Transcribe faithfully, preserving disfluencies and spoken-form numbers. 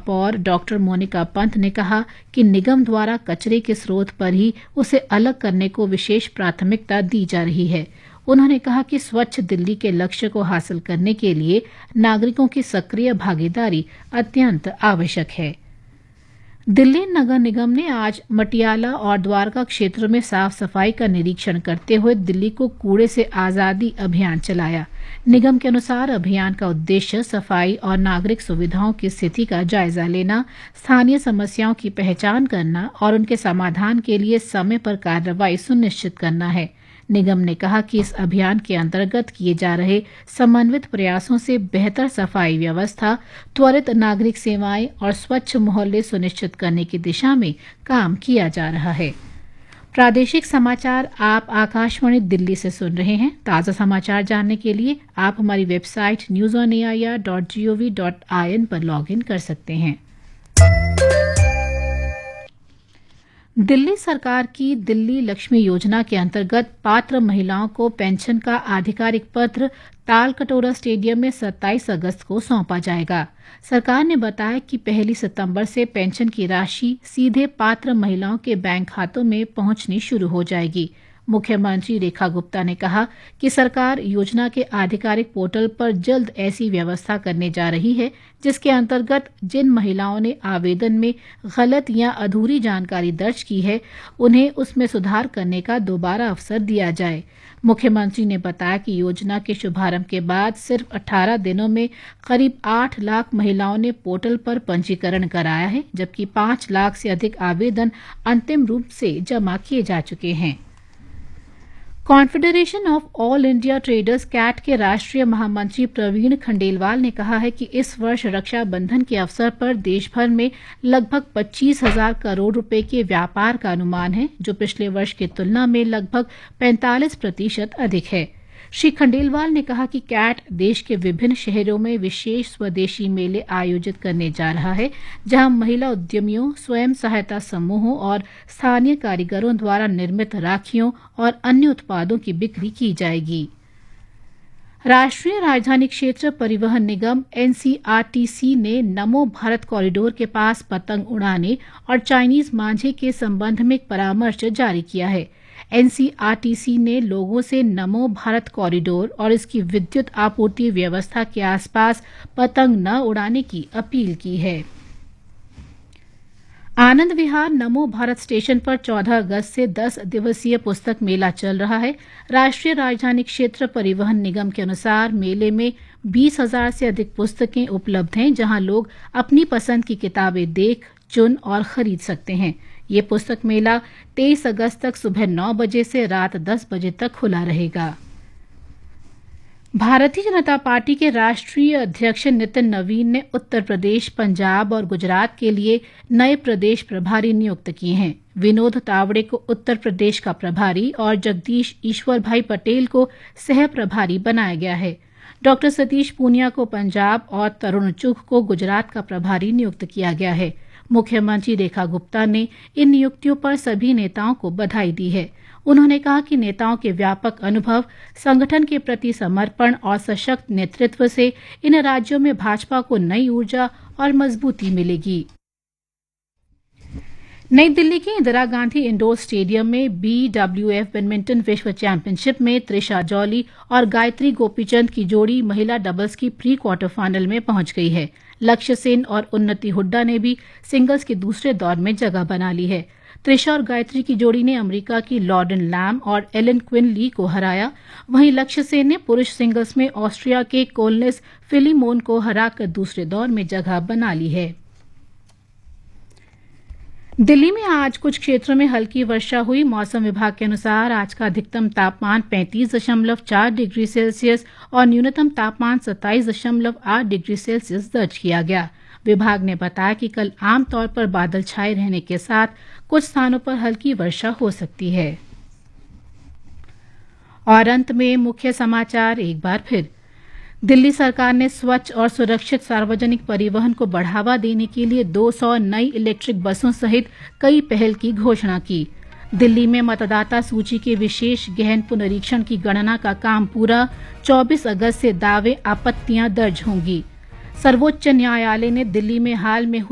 महापौर डॉक्टर मोनिका पंत ने कहा कि निगम द्वारा कचरे के स्रोत पर ही उसे अलग करने को विशेष प्राथमिकता दी जा रही है। उन्होंने कहा कि स्वच्छ दिल्ली के लक्ष्य को हासिल करने के लिए नागरिकों की सक्रिय भागीदारी अत्यंत आवश्यक है। दिल्ली नगर निगम ने आज मटियाला और द्वारका क्षेत्र में साफ सफाई का निरीक्षण करते हुए दिल्ली को कूड़े से आजादी अभियान चलाया। निगम के अनुसार अभियान का उद्देश्य सफाई और नागरिक सुविधाओं की स्थिति का जायजा लेना, स्थानीय समस्याओं की पहचान करना और उनके समाधान के लिए समय पर कार्रवाई सुनिश्चित करना है। निगम ने कहा कि इस अभियान के अंतर्गत किए जा रहे समन्वित प्रयासों से बेहतर सफाई व्यवस्था, त्वरित नागरिक सेवाएं और स्वच्छ मोहल्ले सुनिश्चित करने की दिशा में काम किया जा रहा है। प्रादेशिक समाचार आप आकाशवाणी दिल्ली से सुन रहे हैं। ताज़ा समाचार जानने के लिए आप हमारी website news on A I R dot G O V dot I N पर लॉग इन कर सकते हैं। दिल्ली सरकार की दिल्ली लक्ष्मी योजना के अंतर्गत पात्र महिलाओं को पेंशन का आधिकारिक पत्र तालकटोरा स्टेडियम में सत्ताईस अगस्त को सौंपा जाएगा। सरकार ने बताया कि पहली सितंबर से पेंशन की राशि सीधे पात्र महिलाओं के बैंक खातों में पहुंचनी शुरू हो जाएगी। मुख्यमंत्री रेखा गुप्ता ने कहा कि सरकार योजना के आधिकारिक पोर्टल पर जल्द ऐसी व्यवस्था करने जा रही है जिसके अंतर्गत जिन महिलाओं ने आवेदन में गलत या अधूरी जानकारी दर्ज की है उन्हें उसमें सुधार करने का दोबारा अवसर दिया जाए। मुख्यमंत्री ने बताया कि योजना के शुभारंभ के बाद सिर्फ अठारह दिनों में करीब आठ लाख महिलाओं ने पोर्टल पर पंजीकरण कराया है, जबकि पांच लाख से अधिक आवेदन अंतिम रूप से जमा किए जा चुके हैं। Confederation of all India traders cat के राष्ट्रीय महामंत्री प्रवीण खंडेलवाल ने कहा है कि इस वर्ष रक्षाबंधन के अवसर पर देश भर में लगभग पच्चीस हजार करोड़ रुपए के व्यापार का अनुमान है, जो पिछले वर्ष की तुलना में लगभग पैंतालीस प्रतिशत अधिक है। श्री खंडेलवाल ने कहा कि कैट देश के विभिन्न शहरों में विशेष स्वदेशी मेले आयोजित करने जा रहा है, जहां महिला उद्यमियों, स्वयं सहायता समूहों और स्थानीय कारीगरों द्वारा निर्मित राखियों और अन्य उत्पादों की बिक्री की जाएगी। राष्ट्रीय राजधानी क्षेत्र परिवहन निगम N C R T C ने नमो भारत कॉरिडोर के पास पतंग उड़ाने और चाइनीज मांझे के संबंध में एक परामर्श जारी किया है। N C R T C ने लोगों से नमो भारत कॉरिडोर और इसकी विद्युत आपूर्ति व्यवस्था के आसपास पतंग न उड़ाने की अपील की है। आनंद विहार नमो भारत स्टेशन पर चौदह अगस्त से दस दिवसीय पुस्तक मेला चल रहा है। राष्ट्रीय राजधानी क्षेत्र परिवहन निगम के अनुसार मेले में बीस हजार से अधिक पुस्तकें उपलब्ध हैं, जहां लोग अपनी पसंद की किताबें देख, चुन और खरीद सकते हैं। ये पुस्तक मेला तेईस अगस्त तक सुबह नौ बजे से रात दस बजे तक खुला रहेगा। भारतीय जनता पार्टी के राष्ट्रीय अध्यक्ष नितिन नवीन ने उत्तर प्रदेश, पंजाब और गुजरात के लिए नए प्रदेश प्रभारी नियुक्त किए हैं। विनोद तावड़े को उत्तर प्रदेश का प्रभारी और जगदीश ईश्वर भाई पटेल को सह प्रभारी बनाया गया है। डॉक्टर सतीश पूनिया को पंजाब और तरुण चुघ को गुजरात का प्रभारी नियुक्त किया गया है। मुख्यमंत्री रेखा गुप्ता ने इन नियुक्तियों पर सभी नेताओं को बधाई दी है। उन्होंने कहा कि नेताओं के व्यापक अनुभव, संगठन के प्रति समर्पण और सशक्त नेतृत्व से इन राज्यों में भाजपा को नई ऊर्जा और मजबूती मिलेगी। नई दिल्ली के इंदिरा गांधी इंडोर स्टेडियम में बी डब्ल्यू एफ बैडमिंटन विश्व चैंपियनशिप में त्रिशा जॉली और गायत्री गोपीचंद की जोड़ी महिला डबल्स की प्री क्वार्टर फाइनल में पहुंच गई है। लक्ष्य सेन और उन्नति हुड्डा ने भी सिंगल्स के दूसरे दौर में जगह बना ली है। त्रिशा और गायत्री की जोड़ी ने अमेरिका की लॉर्डन लैम और एलन क्विन ली को हराया। वहीं लक्ष्य सेन ने पुरुष सिंगल्स में ऑस्ट्रिया के कोलनेस फिलिमोन को हराकर दूसरे दौर में जगह बना ली है। दिल्ली में आज कुछ क्षेत्रों में हल्की वर्षा हुई। मौसम विभाग के अनुसार आज का अधिकतम तापमान पैंतीस दशमलव चार डिग्री सेल्सियस और न्यूनतम तापमान सत्ताईस दशमलव आठ डिग्री सेल्सियस दर्ज किया गया। विभाग ने बताया कि कल आमतौर पर बादल छाए रहने के साथ कुछ स्थानों पर हल्की वर्षा हो सकती है। और अंत में मुख्य समाचार एक बार फिर। दिल्ली सरकार ने स्वच्छ और सुरक्षित सार्वजनिक परिवहन को बढ़ावा देने के लिए दो सौ नई इलेक्ट्रिक बसों सहित कई पहल की घोषणा की। दिल्ली में मतदाता सूची के विशेष गहन पुनरीक्षण की गणना का काम पूरा। चौबीस अगस्त से दावे आपत्तियां दर्ज होंगी। सर्वोच्च न्यायालय ने दिल्ली में हाल में